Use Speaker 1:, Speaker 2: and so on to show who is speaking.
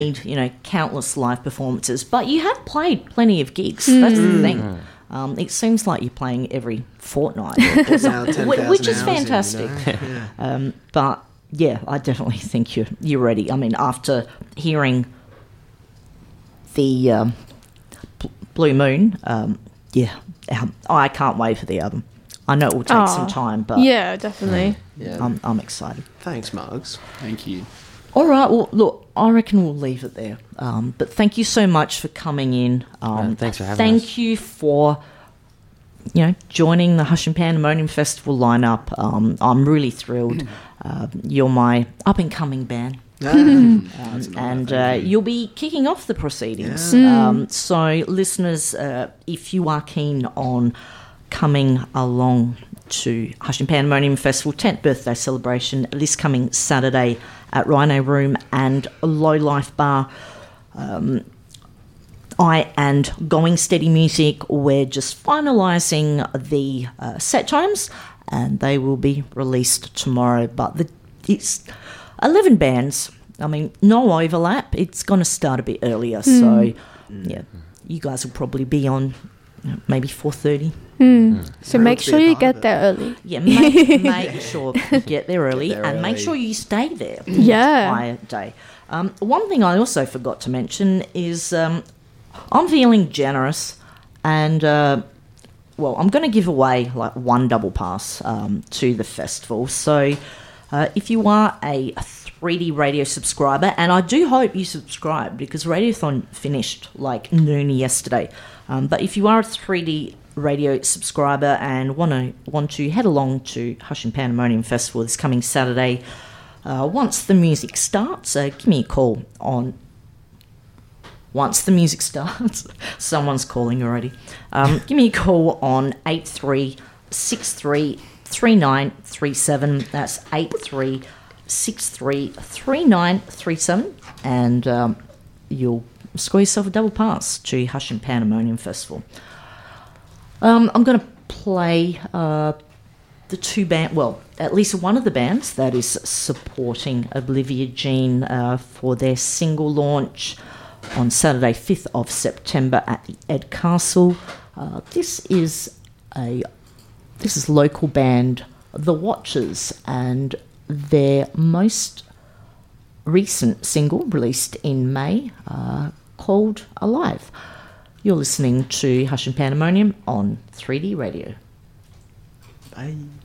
Speaker 1: countless live performances, but you have played plenty of gigs. That's the thing. It seems like you're playing every fortnight, or something, which is fantastic. But yeah, I definitely think you're ready. I mean, after hearing the Blue Moon, I can't wait for the album. I know it will take some time, but
Speaker 2: yeah, definitely.
Speaker 1: I'm excited.
Speaker 3: Thanks, Mugs.
Speaker 4: Thank you.
Speaker 1: All right, well, look, I reckon we'll leave it there. But thank you so much for coming in.
Speaker 5: Thanks for having us.
Speaker 1: Thank you for, joining the Hush and Pandemonium Festival lineup. I'm really thrilled. You're my up-and-coming band. And you'll be kicking off the proceedings. So, listeners, if you are keen on coming along to Hush and Pandemonium Festival 10th birthday celebration this coming Saturday at Rhino Room and Low Life Bar, I and Going Steady Music, we're just finalising the set times, and they will be released tomorrow. But it's 11 bands. I mean, no overlap. It's going to start a bit earlier, so yeah, you guys will probably be on maybe 4:30.
Speaker 2: So make sure you get there early.
Speaker 1: Yeah, make sure you get there early and make sure you stay there the entire day. One thing I also forgot to mention is I'm feeling generous, and I'm going to give away like one double pass to the festival. So if you are a 3D Radio subscriber, and I do hope you subscribe because Radiothon finished like noon yesterday. But if you are a 3D Radio subscriber and want to head along to Hush and Pandemonium Festival this coming Saturday, once the music starts, give me a call on. Once the music starts, someone's calling already. Give me a call on 83633937. That's 83633937, and you'll score yourself a double pass to Hush and Pandemonium Festival. I'm going to play the two band, at least one of the bands that is supporting Olivia Jean for their single launch on Saturday, 5th of September at the Ed Castle. This is local band The Watchers, and their most recent single released in May called Alive. You're listening to Hush and Pandemonium on 3D Radio.
Speaker 4: Bye.